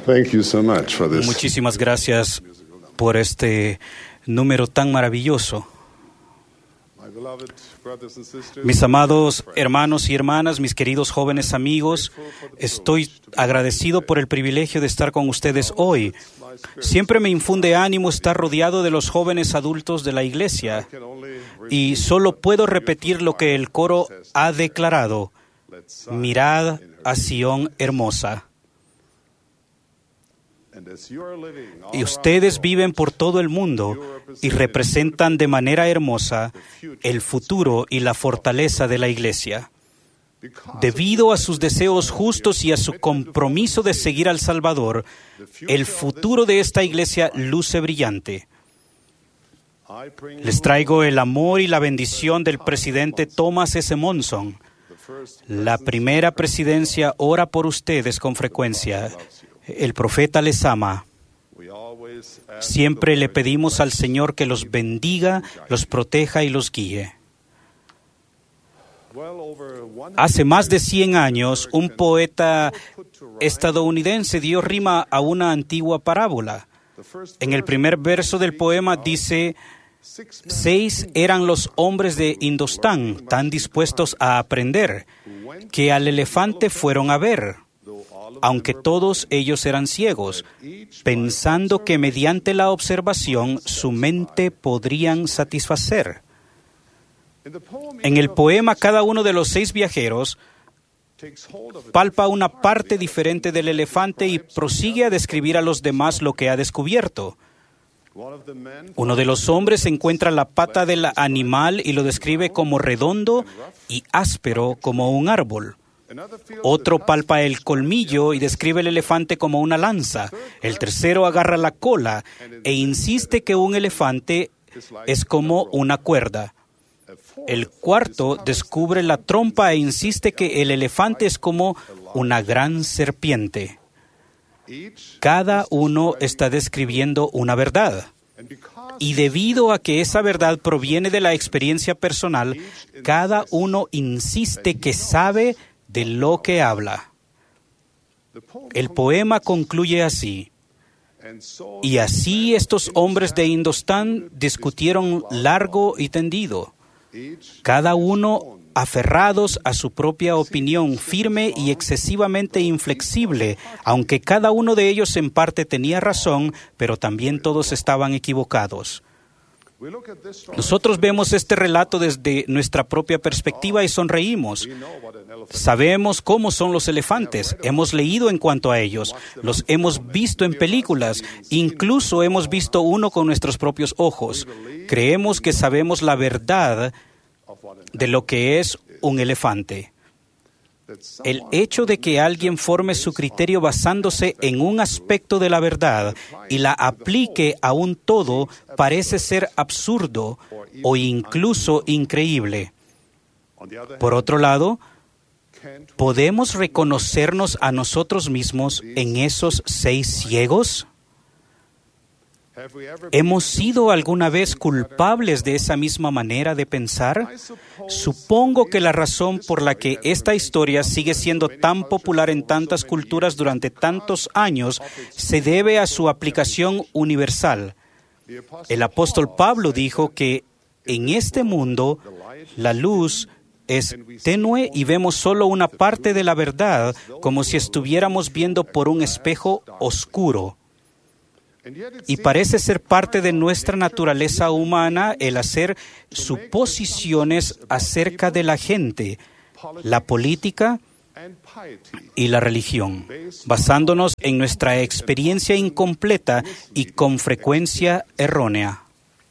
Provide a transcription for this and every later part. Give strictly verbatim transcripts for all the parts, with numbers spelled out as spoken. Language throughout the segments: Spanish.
Thank you so much for this. Muchísimas gracias por este número tan maravilloso. Mis amados hermanos y hermanas, mis queridos jóvenes amigos, estoy agradecido por el privilegio de estar con ustedes hoy. Siempre me infunde ánimo estar rodeado de los jóvenes adultos de la iglesia y solo puedo repetir lo que el coro ha declarado: mirad a Sión hermosa. Y ustedes viven por todo el mundo y representan de manera hermosa el futuro y la fortaleza de la iglesia. Debido a sus deseos justos y a su compromiso de seguir al Salvador, el futuro de esta iglesia luce brillante. Les traigo el amor y la bendición del presidente Thomas S. Monson. La primera presidencia ora por ustedes con frecuencia. El profeta les ama. Siempre le pedimos al Señor que los bendiga, los proteja y los guíe. Hace más de cien años, un poeta estadounidense dio rima a una antigua parábola. En el primer verso del poema dice: seis eran los hombres de Indostán, tan dispuestos a aprender, que al elefante fueron a ver, aunque todos ellos eran ciegos, pensando que mediante la observación su mente podrían satisfacer. En el poema, cada uno de los seis viajeros palpa una parte diferente del elefante y prosigue a describir a los demás lo que ha descubierto. Uno de los hombres encuentra la pata del animal y lo describe como redondo y áspero como un árbol. Otro palpa el colmillo y describe el elefante como una lanza. El tercero agarra la cola e insiste que un elefante es como una cuerda. El cuarto descubre la trompa e insiste que el elefante es como una gran serpiente. Cada uno está describiendo una verdad. Y debido a que esa verdad proviene de la experiencia personal, cada uno insiste que sabe de lo que habla. El poema concluye así: y así estos hombres de Indostán discutieron largo y tendido, cada uno aferrados a su propia opinión, firme y excesivamente inflexible, aunque cada uno de ellos en parte tenía razón, pero también todos estaban equivocados. Nosotros vemos este relato desde nuestra propia perspectiva y sonreímos. Sabemos cómo son los elefantes, hemos leído en cuanto a ellos, los hemos visto en películas, incluso hemos visto uno con nuestros propios ojos. Creemos que sabemos la verdad de lo que es un elefante. El hecho de que alguien forme su criterio basándose en un aspecto de la verdad y la aplique a un todo parece ser absurdo o incluso increíble. Por otro lado, ¿podemos reconocernos a nosotros mismos en esos seis ciegos? ¿Hemos sido alguna vez culpables de esa misma manera de pensar? Supongo que la razón por la que esta historia sigue siendo tan popular en tantas culturas durante tantos años se debe a su aplicación universal. El apóstol Pablo dijo que en este mundo la luz es tenue y vemos solo una parte de la verdad, como si estuviéramos viendo por un espejo oscuro. Y parece ser parte de nuestra naturaleza humana el hacer suposiciones acerca de la gente, la política y la religión, basándonos en nuestra experiencia incompleta y con frecuencia errónea.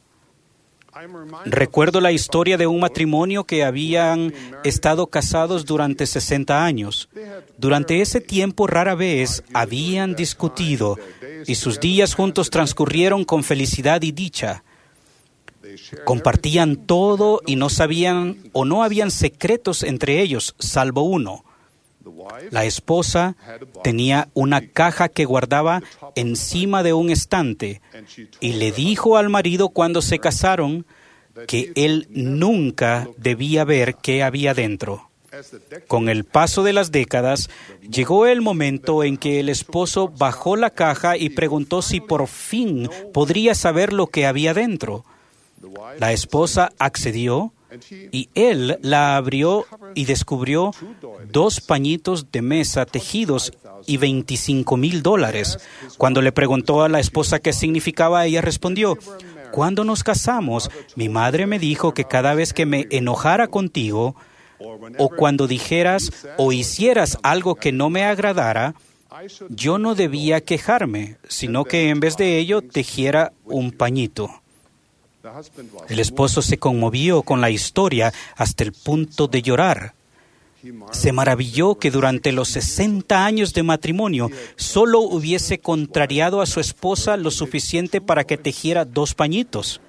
Recuerdo la historia de un matrimonio que habían estado casados durante sesenta años. Durante ese tiempo rara vez habían discutido y sus días juntos transcurrieron con felicidad y dicha. Compartían todo y no sabían o no habían secretos entre ellos, salvo uno. La esposa tenía una caja que guardaba encima de un estante y le dijo al marido cuando se casaron que él nunca debía ver qué había dentro. Con el paso de las décadas, llegó el momento en que el esposo bajó la caja y preguntó si por fin podría saber lo que había dentro. La esposa accedió y él la abrió y descubrió dos pañitos de mesa tejidos y veinticinco mil dólares. Cuando le preguntó a la esposa qué significaba, ella respondió: cuando nos casamos, mi madre me dijo que cada vez que me enojara contigo, o cuando dijeras o hicieras algo que no me agradara, yo no debía quejarme, sino que en vez de ello tejiera un pañito. El esposo se conmovió con la historia hasta el punto de llorar. Se maravilló que durante los sesenta años de matrimonio solo hubiese contrariado a su esposa lo suficiente para que tejiera dos pañitos.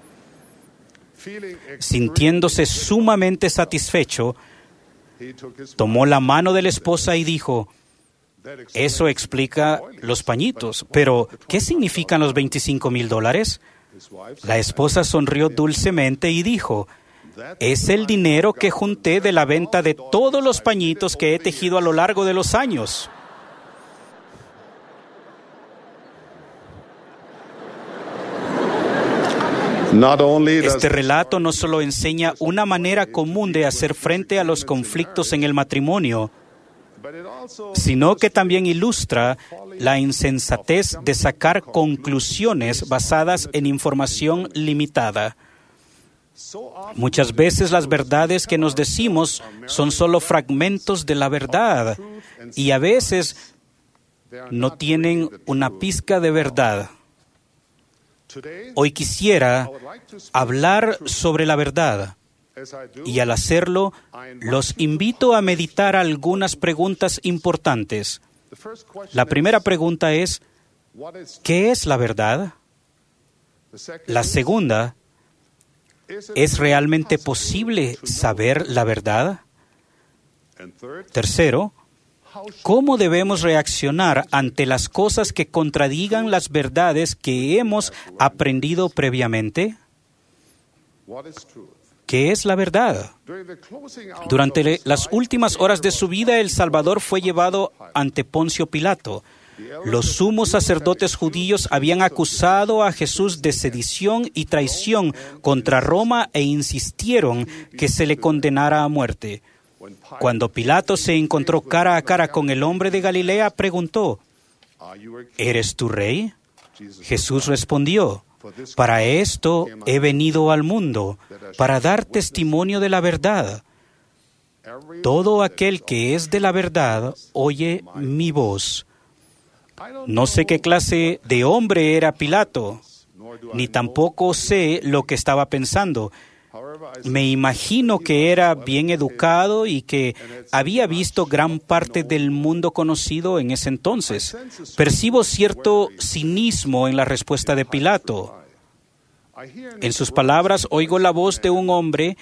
Sintiéndose sumamente satisfecho, tomó la mano de la esposa y dijo: eso explica los pañitos, pero ¿qué significan los veinticinco mil dólares? La esposa sonrió dulcemente y dijo: es el dinero que junté de la venta de todos los pañitos que he tejido a lo largo de los años. Este relato no solo enseña una manera común de hacer frente a los conflictos en el matrimonio, sino que también ilustra la insensatez de sacar conclusiones basadas en información limitada. Muchas veces las verdades que nos decimos son solo fragmentos de la verdad y a veces no tienen una pizca de verdad. Hoy quisiera hablar sobre la verdad y al hacerlo los invito a meditar algunas preguntas importantes. La primera pregunta es: ¿qué es la verdad? La segunda: ¿es realmente posible saber la verdad? Tercero, ¿cómo debemos reaccionar ante las cosas que contradigan las verdades que hemos aprendido previamente? ¿Qué es la verdad? Durante las últimas horas de su vida, el Salvador fue llevado ante Poncio Pilato. Los sumos sacerdotes judíos habían acusado a Jesús de sedición y traición contra Roma e insistieron que se le condenara a muerte. Cuando Pilato se encontró cara a cara con el hombre de Galilea, preguntó: ¿eres tú rey? Jesús respondió: para esto he venido al mundo, para dar testimonio de la verdad. Todo aquel que es de la verdad oye mi voz. No sé qué clase de hombre era Pilato, ni tampoco sé lo que estaba pensando. Me imagino que era bien educado y que había visto gran parte del mundo conocido en ese entonces. Percibo cierto cinismo en la respuesta de Pilato. En sus palabras oigo la voz de un hombre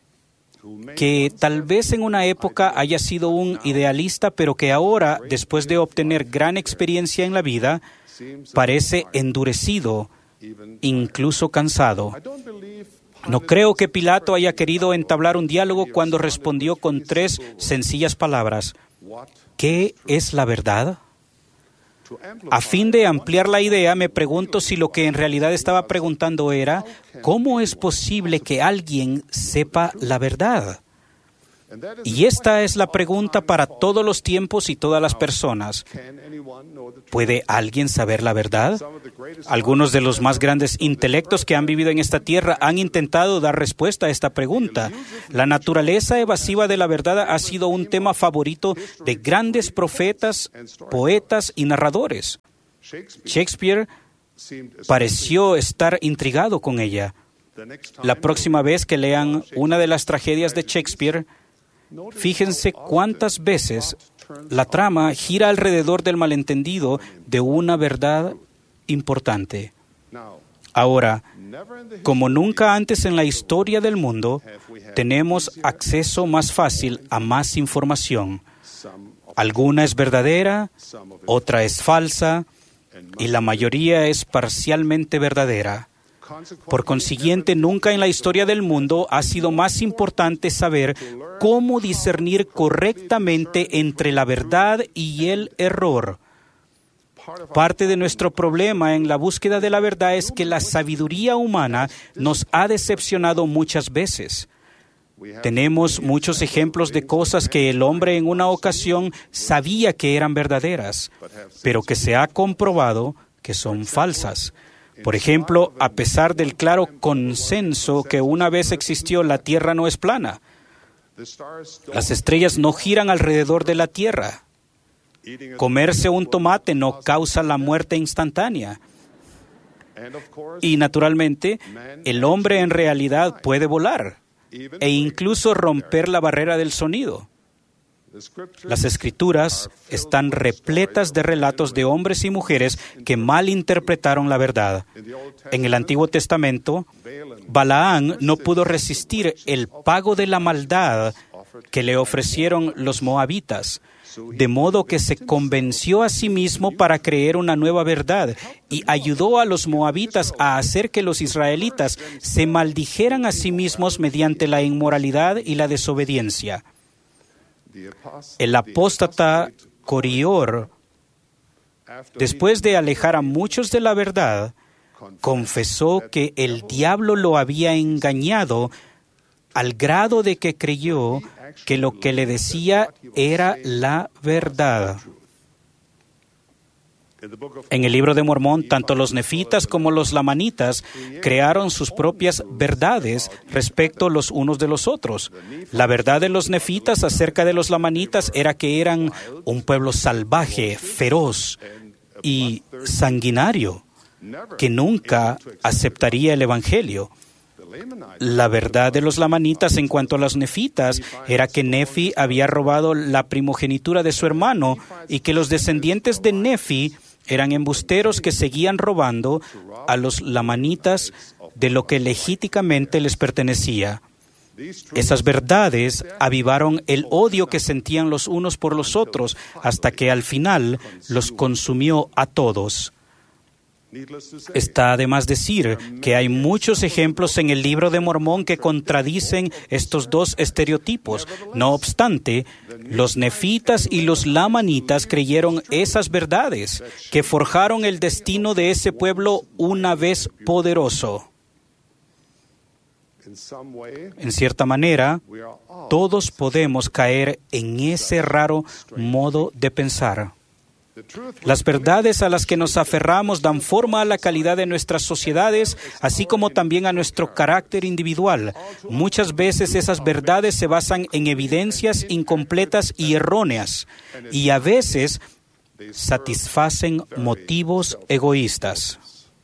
que tal vez en una época haya sido un idealista, pero que ahora, después de obtener gran experiencia en la vida, parece endurecido, incluso cansado. No creo que Pilato haya querido entablar un diálogo cuando respondió con tres sencillas palabras: ¿qué es la verdad? A fin de ampliar la idea, me pregunto si lo que en realidad estaba preguntando era: ¿cómo es posible que alguien sepa la verdad? Y esta es la pregunta para todos los tiempos y todas las personas. ¿Puede alguien saber la verdad? Algunos de los más grandes intelectos que han vivido en esta tierra han intentado dar respuesta a esta pregunta. La naturaleza evasiva de la verdad ha sido un tema favorito de grandes profetas, poetas y narradores. Shakespeare pareció estar intrigado con ella. La próxima vez que lean una de las tragedias de Shakespeare, fíjense cuántas veces la trama gira alrededor del malentendido de una verdad importante. Ahora, como nunca antes en la historia del mundo, tenemos acceso más fácil a más información. Alguna es verdadera, otra es falsa, y la mayoría es parcialmente verdadera. Por consiguiente, nunca en la historia del mundo ha sido más importante saber cómo discernir correctamente entre la verdad y el error. Parte de nuestro problema en la búsqueda de la verdad es que la sabiduría humana nos ha decepcionado muchas veces. Tenemos muchos ejemplos de cosas que el hombre en una ocasión sabía que eran verdaderas, pero que se ha comprobado que son falsas. Por ejemplo, a pesar del claro consenso que una vez existió, la Tierra no es plana. Las estrellas no giran alrededor de la Tierra. Comerse un tomate no causa la muerte instantánea. Y naturalmente, el hombre en realidad puede volar e incluso romper la barrera del sonido. Las Escrituras están repletas de relatos de hombres y mujeres que malinterpretaron la verdad. En el Antiguo Testamento, Balaán no pudo resistir el pago de la maldad que le ofrecieron los moabitas, de modo que se convenció a sí mismo para creer una nueva verdad y ayudó a los moabitas a hacer que los israelitas se maldijeran a sí mismos mediante la inmoralidad y la desobediencia. El apóstata Corior, después de alejar a muchos de la verdad, confesó que el diablo lo había engañado al grado de que creyó que lo que le decía era la verdad. En el libro de Mormón, tanto los nefitas como los lamanitas crearon sus propias verdades respecto los unos de los otros. La verdad de los nefitas acerca de los lamanitas era que eran un pueblo salvaje, feroz y sanguinario, que nunca aceptaría el Evangelio. La verdad de los lamanitas en cuanto a los nefitas era que Nefi había robado la primogenitura de su hermano y que los descendientes de Nefi eran embusteros que seguían robando a los lamanitas de lo que legítimamente les pertenecía. Esas verdades avivaron el odio que sentían los unos por los otros hasta que al final los consumió a todos. Está además decir que hay muchos ejemplos en el libro de Mormón que contradicen estos dos estereotipos. No obstante, los nefitas y los lamanitas creyeron esas verdades que forjaron el destino de ese pueblo una vez poderoso. En cierta manera, todos podemos caer en ese raro modo de pensar. Las verdades a las que nos aferramos dan forma a la calidad de nuestras sociedades, así como también a nuestro carácter individual. Muchas veces esas verdades se basan en evidencias incompletas y erróneas, y a veces satisfacen motivos egoístas.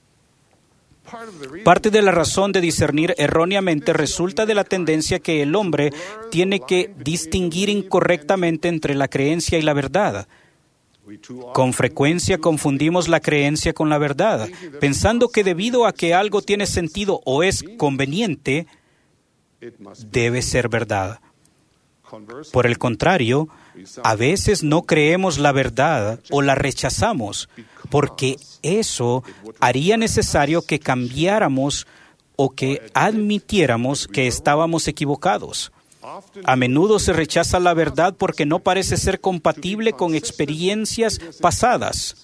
Parte de la razón de discernir erróneamente resulta de la tendencia que el hombre tiene que distinguir incorrectamente entre la creencia y la verdad. Con frecuencia confundimos la creencia con la verdad, pensando que debido a que algo tiene sentido o es conveniente, debe ser verdad. Por el contrario, a veces no creemos la verdad o la rechazamos, porque eso haría necesario que cambiáramos o que admitiéramos que estábamos equivocados. A menudo se rechaza la verdad porque no parece ser compatible con experiencias pasadas.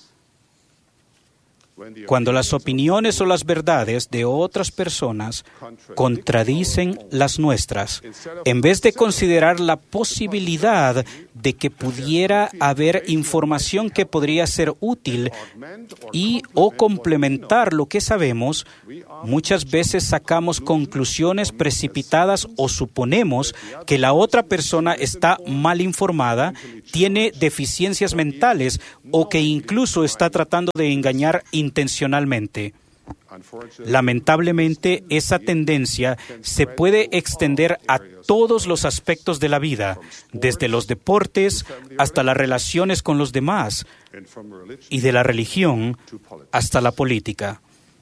Cuando las opiniones o las verdades de otras personas contradicen las nuestras, en vez de considerar la posibilidad de que pudiera haber información que podría ser útil y o complementar lo que sabemos, muchas veces sacamos conclusiones precipitadas o suponemos que la otra persona está mal informada, tiene deficiencias mentales o que incluso está tratando de engañar intencionalmente. Lamentablemente, esa tendencia se puede extender a todos los aspectos de la vida, desde los deportes hasta las relaciones con los demás, y de la religión hasta la política.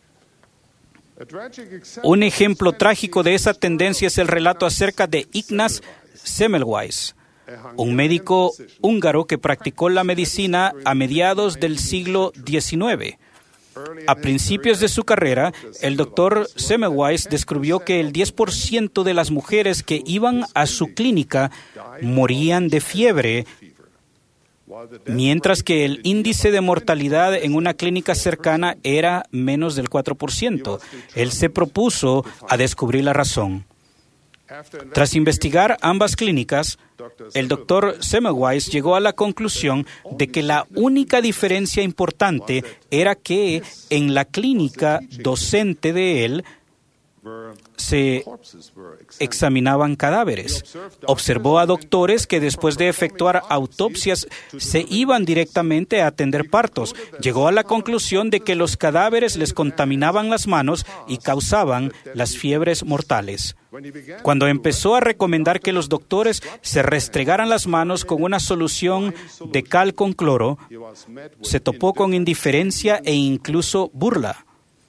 Un ejemplo trágico de esa tendencia es el relato acerca de Ignaz Semmelweis, un médico húngaro que practicó la medicina a mediados del siglo diecinueve. A principios de su carrera, el doctor Semmelweis descubrió que el diez por ciento de las mujeres que iban a su clínica morían de fiebre, mientras que el índice de mortalidad en una clínica cercana era menos del cuatro por ciento. Él se propuso a descubrir la razón. Tras investigar ambas clínicas, el doctor Semmelweis llegó a la conclusión de que la única diferencia importante era que en la clínica docente de él se examinaban cadáveres. Observó a doctores que después de efectuar autopsias se iban directamente a atender partos. Llegó a la conclusión de que los cadáveres les contaminaban las manos y causaban las fiebres mortales. Cuando empezó a recomendar que los doctores se restregaran las manos con una solución de cal con cloro, se topó con indiferencia e incluso burla.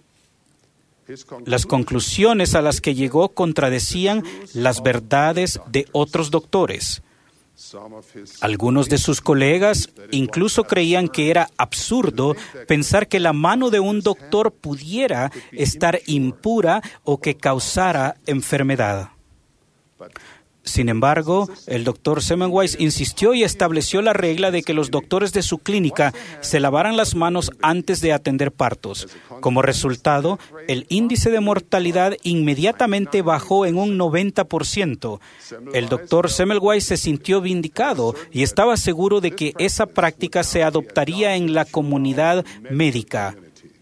Las conclusiones a las que llegó contradecían las verdades de otros doctores. Algunos de sus colegas incluso creían que era absurdo pensar que la mano de un doctor pudiera estar impura o que causara enfermedad. Sin embargo, el doctor Semmelweis insistió y estableció la regla de que los doctores de su clínica se lavaran las manos antes de atender partos. Como resultado, el índice de mortalidad inmediatamente bajó en un noventa por ciento. El doctor Semmelweis se sintió vindicado y estaba seguro de que esa práctica se adoptaría en la comunidad médica.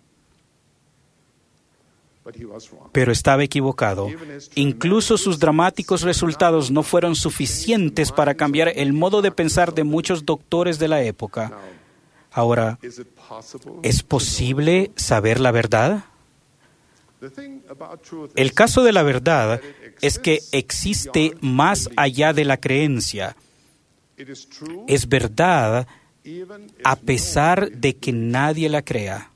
Pero estaba equivocado. Incluso sus dramáticos resultados no fueron suficientes para cambiar el modo de pensar de muchos doctores de la época. Ahora, ¿es posible saber la verdad? El caso de la verdad es que existe más allá de la creencia. Es verdad a pesar de que nadie la crea.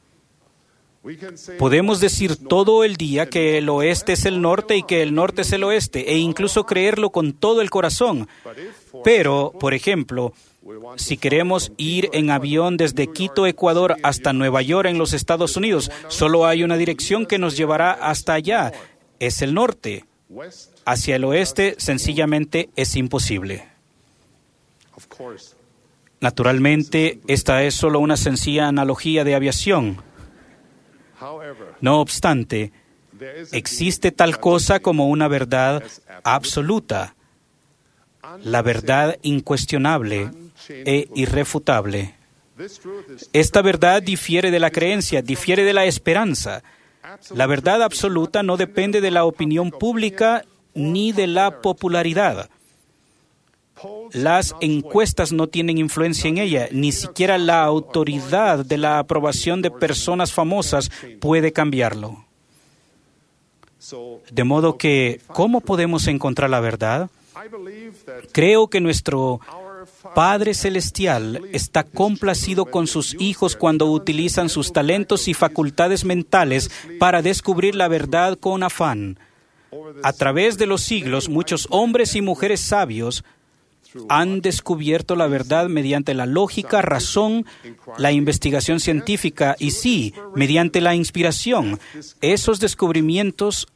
Podemos decir todo el día que el oeste es el norte y que el norte es el oeste, e incluso creerlo con todo el corazón. Pero, por ejemplo, si queremos ir en avión desde Quito, Ecuador, hasta Nueva York, en los Estados Unidos, solo hay una dirección que nos llevará hasta allá. Es el norte. Hacia el oeste, sencillamente, es imposible. Naturalmente, esta es solo una sencilla analogía de aviación. No obstante, existe tal cosa como una verdad absoluta, la verdad incuestionable e irrefutable. Esta verdad difiere de la creencia, difiere de la esperanza. La verdad absoluta no depende de la opinión pública ni de la popularidad. Las encuestas no tienen influencia en ella, ni siquiera la autoridad de la aprobación de personas famosas puede cambiarlo. De modo que, ¿cómo podemos encontrar la verdad? Creo que nuestro Padre Celestial está complacido con sus hijos cuando utilizan sus talentos y facultades mentales para descubrir la verdad con afán. A través de los siglos, muchos hombres y mujeres sabios han descubierto la verdad mediante la lógica, razón, la investigación científica y sí, mediante la inspiración. Esos descubrimientos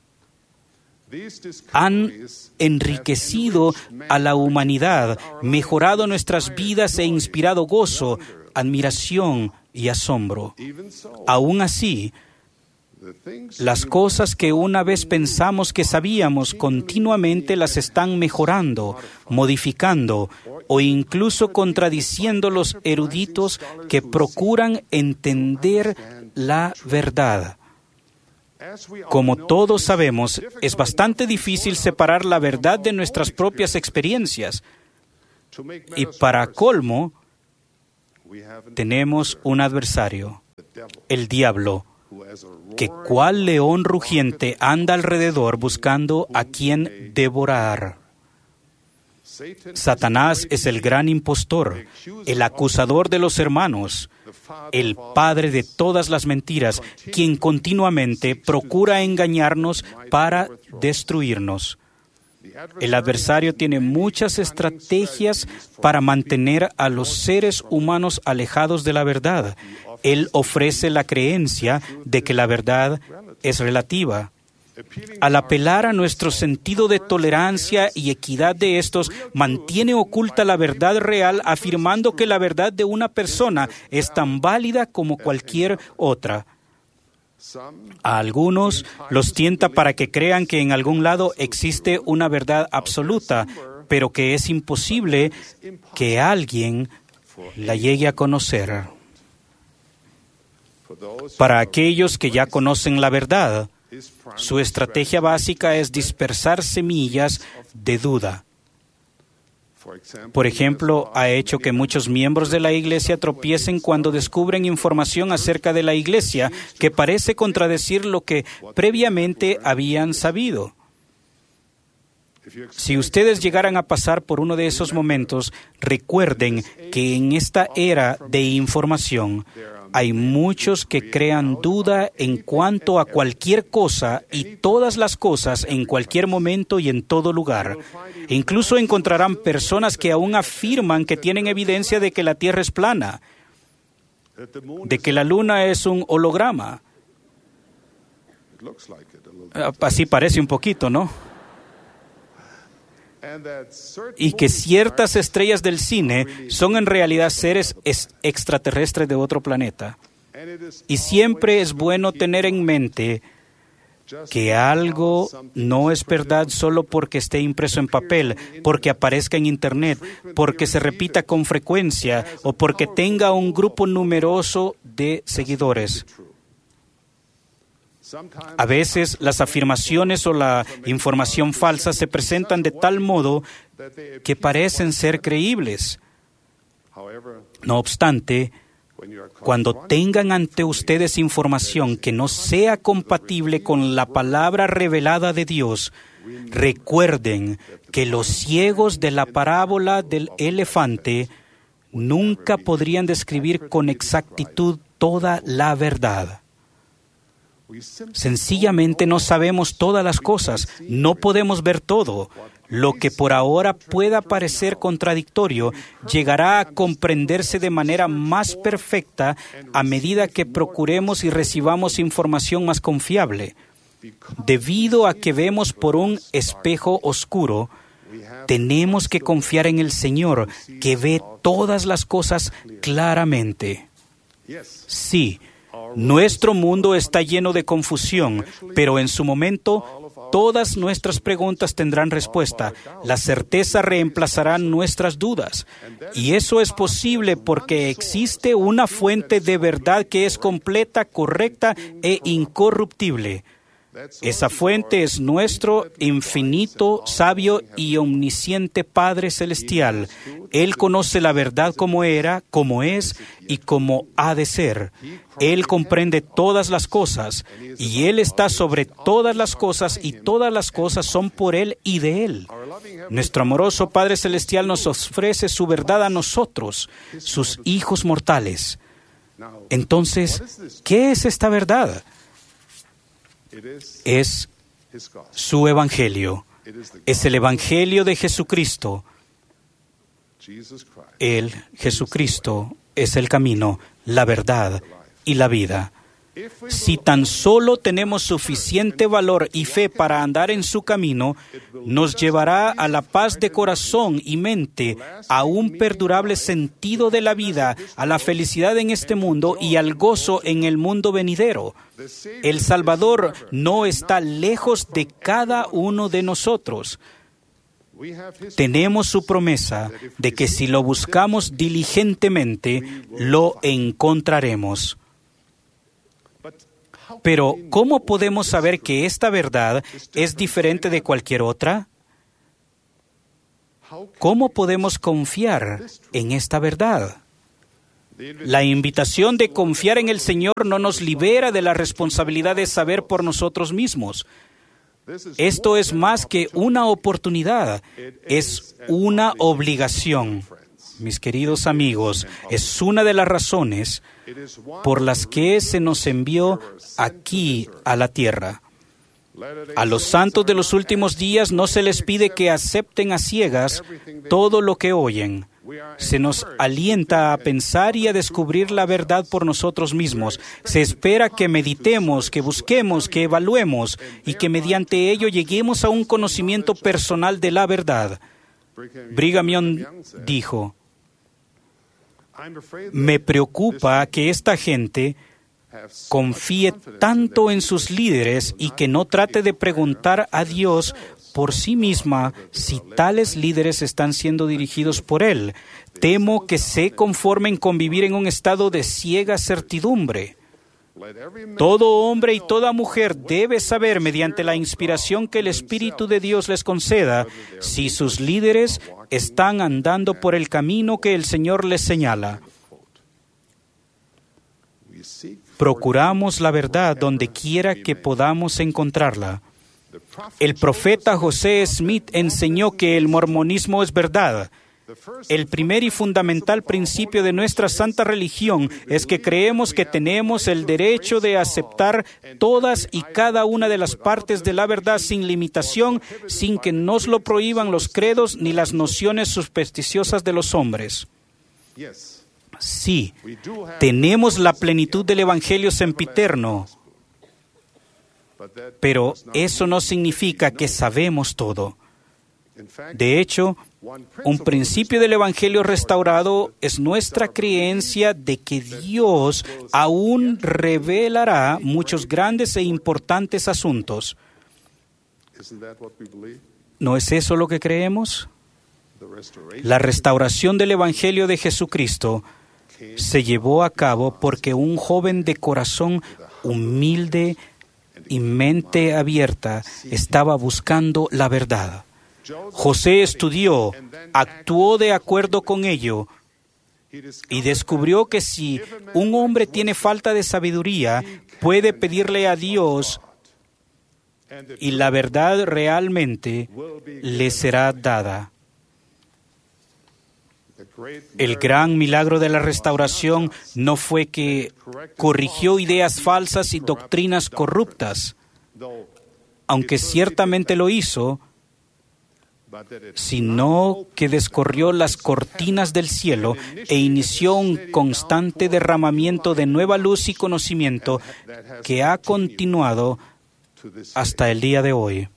han enriquecido a la humanidad, mejorado nuestras vidas e inspirado gozo, admiración y asombro. Aún así, las cosas que una vez pensamos que sabíamos continuamente las están mejorando, modificando o incluso contradiciendo los eruditos que procuran entender la verdad. Como todos sabemos, es bastante difícil separar la verdad de nuestras propias experiencias. Y para colmo, tenemos un adversario, el diablo, que cual león rugiente anda alrededor buscando a quien devorar. Satanás es el gran impostor, el acusador de los hermanos, el padre de todas las mentiras, quien continuamente procura engañarnos para destruirnos. El adversario tiene muchas estrategias para mantener a los seres humanos alejados de la verdad. Él ofrece la creencia de que la verdad es relativa. Al apelar a nuestro sentido de tolerancia y equidad de estos, mantiene oculta la verdad real, afirmando que la verdad de una persona es tan válida como cualquier otra. A algunos los tienta para que crean que en algún lado existe una verdad absoluta, pero que es imposible que alguien la llegue a conocer. Para aquellos que ya conocen la verdad, su estrategia básica es dispersar semillas de duda. Por ejemplo, ha hecho que muchos miembros de la Iglesia tropiecen cuando descubren información acerca de la Iglesia que parece contradecir lo que previamente habían sabido. Si ustedes llegaran a pasar por uno de esos momentos, recuerden que en esta era de información hay muchos que crean duda en cuanto a cualquier cosa y todas las cosas en cualquier momento y en todo lugar. Incluso encontrarán personas que aún afirman que tienen evidencia de que la Tierra es plana, de que la Luna es un holograma. Así parece un poquito, ¿no? Y que ciertas estrellas del cine son en realidad seres extraterrestres de otro planeta. Y siempre es bueno tener en mente que algo no es verdad solo porque esté impreso en papel, porque aparezca en Internet, porque se repita con frecuencia o porque tenga un grupo numeroso de seguidores. A veces las afirmaciones o la información falsa se presentan de tal modo que parecen ser creíbles. No obstante, cuando tengan ante ustedes información que no sea compatible con la palabra revelada de Dios, recuerden que los ciegos de la parábola del elefante nunca podrían describir con exactitud toda la verdad. Sencillamente no sabemos todas las cosas, no podemos ver todo. Lo que por ahora pueda parecer contradictorio llegará a comprenderse de manera más perfecta a medida que procuremos y recibamos información más confiable. Debido a que vemos por un espejo oscuro, tenemos que confiar en el Señor, que ve todas las cosas claramente. Sí, nuestro mundo está lleno de confusión, pero en su momento todas nuestras preguntas tendrán respuesta. La certeza reemplazará nuestras dudas. Y eso es posible porque existe una fuente de verdad que es completa, correcta e incorruptible. Esa fuente es nuestro infinito, sabio y omnisciente Padre Celestial. Él conoce la verdad como era, como es y como ha de ser. Él comprende todas las cosas y Él está sobre todas las cosas y todas las cosas son por Él y de Él. Nuestro amoroso Padre Celestial nos ofrece su verdad a nosotros, sus hijos mortales. Entonces, ¿qué es esta verdad? Es su Evangelio. Es el Evangelio de Jesucristo. Él, Jesucristo, es el camino, la verdad y la vida. Si tan solo tenemos suficiente valor y fe para andar en su camino, nos llevará a la paz de corazón y mente, a un perdurable sentido de la vida, a la felicidad en este mundo y al gozo en el mundo venidero. El Salvador no está lejos de cada uno de nosotros. Tenemos su promesa de que si lo buscamos diligentemente, lo encontraremos. Pero, ¿cómo podemos saber que esta verdad es diferente de cualquier otra? ¿Cómo podemos confiar en esta verdad? La invitación de confiar en el Señor no nos libera de la responsabilidad de saber por nosotros mismos. Esto es más que una oportunidad, es una obligación. Mis queridos amigos, es una de las razones por las que se nos envió aquí a la tierra. A los santos de los últimos días no se les pide que acepten a ciegas todo lo que oyen. Se nos alienta a pensar y a descubrir la verdad por nosotros mismos. Se espera que meditemos, que busquemos, que evaluemos y que mediante ello lleguemos a un conocimiento personal de la verdad. Brigham Young dijo: me preocupa que esta gente confíe tanto en sus líderes y que no trate de preguntar a Dios por sí misma si tales líderes están siendo dirigidos por Él. Temo que se conformen con vivir en un estado de ciega certidumbre. Todo hombre y toda mujer debe saber, mediante la inspiración que el Espíritu de Dios les conceda, si sus líderes están andando por el camino que el Señor les señala. Procuramos la verdad donde quiera que podamos encontrarla. El profeta José Smith enseñó que el mormonismo es verdad. El primer y fundamental principio de nuestra santa religión es que creemos que tenemos el derecho de aceptar todas y cada una de las partes de la verdad sin limitación, sin que nos lo prohíban los credos ni las nociones supersticiosas de los hombres. Sí, tenemos la plenitud del Evangelio sempiterno, pero eso no significa que sabemos todo. De hecho, un principio del Evangelio restaurado es nuestra creencia de que Dios aún revelará muchos grandes e importantes asuntos. ¿No es eso lo que creemos? La restauración del Evangelio de Jesucristo se llevó a cabo porque un joven de corazón humilde y mente abierta estaba buscando la verdad. José estudió, actuó de acuerdo con ello y descubrió que si un hombre tiene falta de sabiduría, puede pedirle a Dios y la verdad realmente le será dada. El gran milagro de la restauración no fue que corrigió ideas falsas y doctrinas corruptas, aunque ciertamente lo hizo, sino que descorrió las cortinas del cielo e inició un constante derramamiento de nueva luz y conocimiento que ha continuado hasta el día de hoy.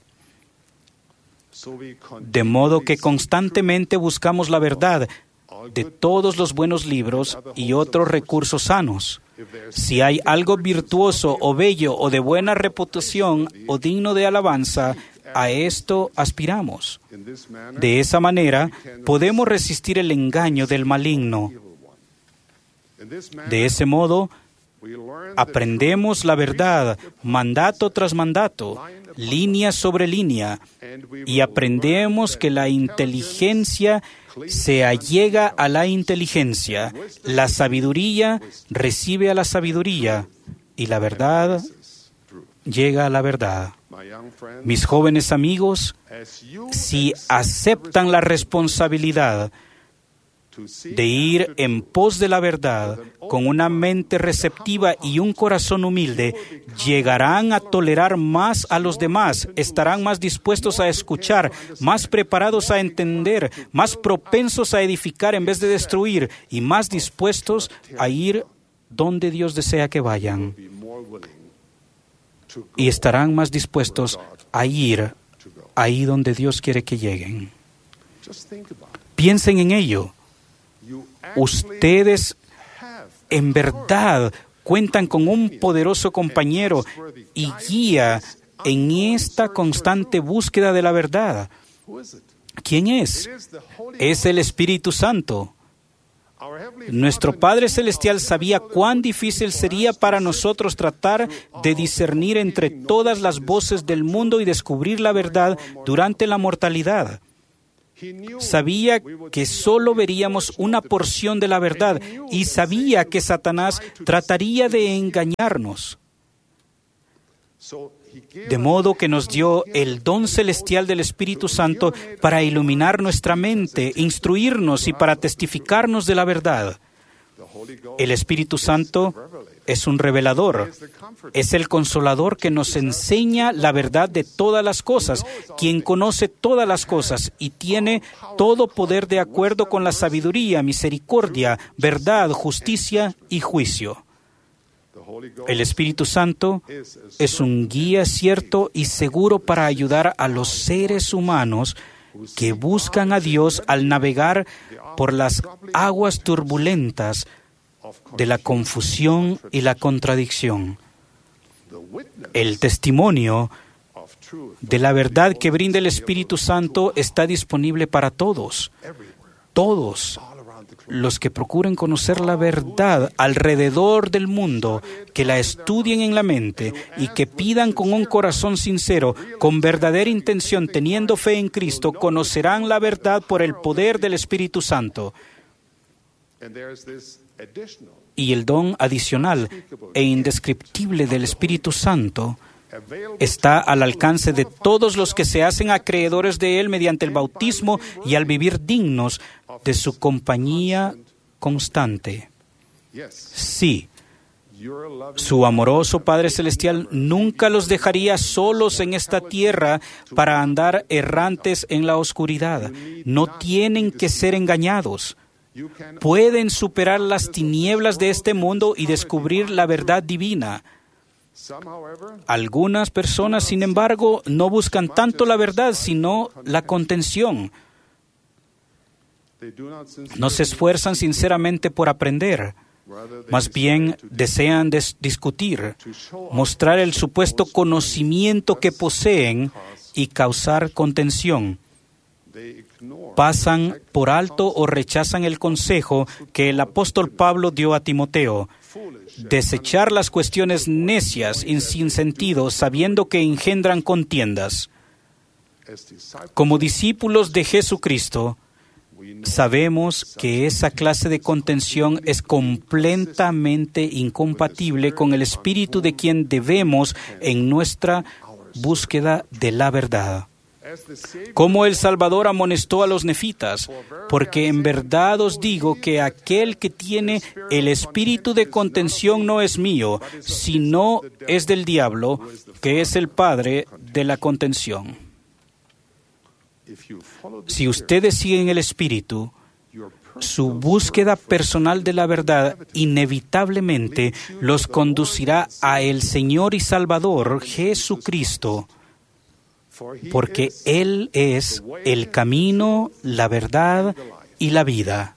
De modo que constantemente buscamos la verdad de todos los buenos libros y otros recursos sanos. Si hay algo virtuoso o bello o de buena reputación o digno de alabanza, a esto aspiramos. De esa manera, podemos resistir el engaño del maligno. De ese modo, aprendemos la verdad, mandato tras mandato, línea sobre línea, y aprendemos que la inteligencia se allega a la inteligencia, la sabiduría recibe a la sabiduría, y la verdad llega a la verdad. Mis jóvenes amigos, si aceptan la responsabilidad de ir en pos de la verdad, con una mente receptiva y un corazón humilde, llegarán a tolerar más a los demás, estarán más dispuestos a escuchar, más preparados a entender, más propensos a edificar en vez de destruir, y más dispuestos a ir donde Dios desea que vayan. Y estarán más dispuestos a ir ahí donde Dios quiere que lleguen. Piensen en ello. Ustedes en verdad cuentan con un poderoso compañero y guía en esta constante búsqueda de la verdad. ¿Quién es? Es el Espíritu Santo. Nuestro Padre Celestial sabía cuán difícil sería para nosotros tratar de discernir entre todas las voces del mundo y descubrir la verdad durante la mortalidad. Sabía que solo veríamos una porción de la verdad y sabía que Satanás trataría de engañarnos. De modo que nos dio el don celestial del Espíritu Santo para iluminar nuestra mente, instruirnos y para testificarnos de la verdad. El Espíritu Santo es un revelador, es el consolador que nos enseña la verdad de todas las cosas, quien conoce todas las cosas y tiene todo poder de acuerdo con la sabiduría, misericordia, verdad, justicia y juicio. El Espíritu Santo es un guía cierto y seguro para ayudar a los seres humanos que buscan a Dios al navegar por las aguas turbulentas de la confusión y la contradicción. El testimonio de la verdad que brinda el Espíritu Santo está disponible para todos. Todos los que procuren conocer la verdad alrededor del mundo, que la estudien en la mente y que pidan con un corazón sincero, con verdadera intención, teniendo fe en Cristo, conocerán la verdad por el poder del Espíritu Santo. Y el don adicional e indescriptible del Espíritu Santo está al alcance de todos los que se hacen acreedores de Él mediante el bautismo y al vivir dignos de su compañía constante. Sí, su amoroso Padre Celestial nunca los dejaría solos en esta tierra para andar errantes en la oscuridad. No tienen que ser engañados. Pueden superar las tinieblas de este mundo y descubrir la verdad divina. Algunas personas, sin embargo, no buscan tanto la verdad, sino la contención. No se esfuerzan sinceramente por aprender. Más bien desean des- discutir, mostrar el supuesto conocimiento que poseen y causar contención. Pasan por alto o rechazan el consejo que el apóstol Pablo dio a Timoteo: desechar las cuestiones necias y sin sentido, sabiendo que engendran contiendas. Como discípulos de Jesucristo, sabemos que esa clase de contención es completamente incompatible con el espíritu de quien debemos en nuestra búsqueda de la verdad. Como el Salvador amonestó a los nefitas, porque en verdad os digo que aquel que tiene el espíritu de contención no es mío, sino es del diablo, que es el padre de la contención. Si ustedes siguen el espíritu, su búsqueda personal de la verdad inevitablemente los conducirá a el Señor y Salvador Jesucristo, porque Él es el camino, la verdad y la vida.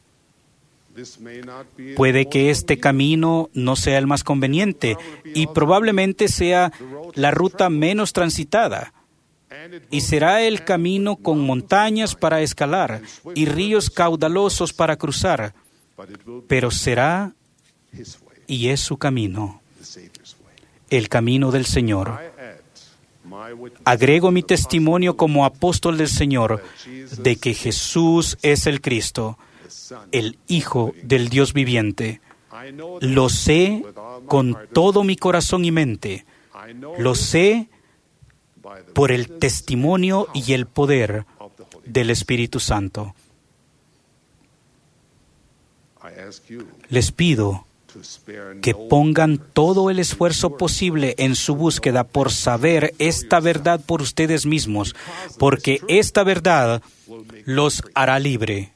Puede que este camino no sea el más conveniente y probablemente sea la ruta menos transitada. Y será el camino con montañas para escalar y ríos caudalosos para cruzar, pero será y es su camino, el camino del Señor. Agrego mi testimonio como apóstol del Señor de que Jesús es el Cristo, el Hijo del Dios viviente. Lo sé con todo mi corazón y mente. Lo sé por el testimonio y el poder del Espíritu Santo. Les pido que pongan todo el esfuerzo posible en su búsqueda por saber esta verdad por ustedes mismos, porque esta verdad los hará libre.